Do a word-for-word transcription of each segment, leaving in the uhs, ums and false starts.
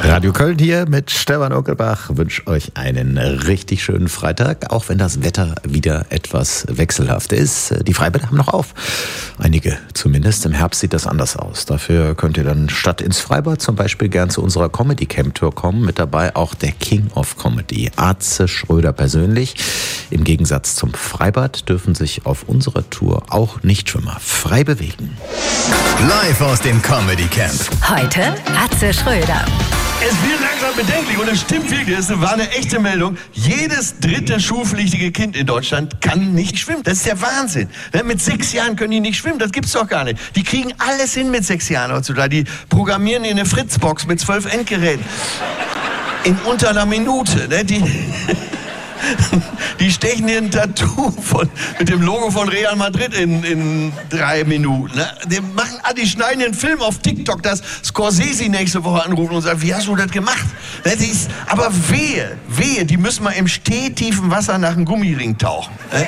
Radio Köln hier mit Stefan Uckelbach. Wünsche euch einen richtig schönen Freitag, auch wenn das Wetter wieder etwas wechselhaft ist. Die Freibäder haben noch auf. Einige zumindest. Im Herbst sieht das anders aus. Dafür könnt ihr dann statt ins Freibad zum Beispiel gern zu unserer Comedy Camp Tour kommen. Mit dabei auch der King of Comedy, Atze Schröder persönlich. Im Gegensatz zum Freibad dürfen sich auf unserer Tour auch Nichtschwimmer frei bewegen. Live aus dem Comedy Camp. Heute Atze Schröder. Es wird langsam bedenklich und es stimmt wirklich, das war eine echte Meldung. Jedes dritte schulpflichtige Kind in Deutschland kann nicht schwimmen. Das ist der Wahnsinn. Mit sechs Jahren können die nicht schwimmen, das gibt's doch gar nicht. Die kriegen alles hin mit sechs Jahren heutzutage. Die programmieren in eine Fritzbox mit zwölf Endgeräten. In unter einer Minute. Ne? Die, die stechen dir ein Tattoo von, mit dem Logo von Real Madrid in, in drei Minuten. Ne? Die, machen, die schneiden den Film auf TikTok, dass Scorsese nächste Woche anrufen und sagt, wie hast du das gemacht? Ne? Die ist, aber wehe, wehe, die müssen mal im stehtiefen Wasser nach einem Gummiring tauchen. Ne?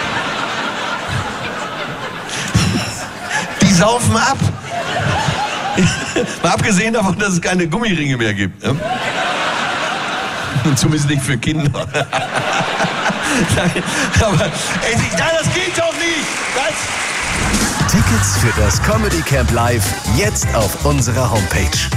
Die saufen ab. Mal abgesehen davon, dass es keine Gummiringe mehr gibt. Ne? Zumindest nicht für Kinder. Aber ey, das geht doch nicht. Das Tickets für das Comedy Camp Live jetzt auf unserer Homepage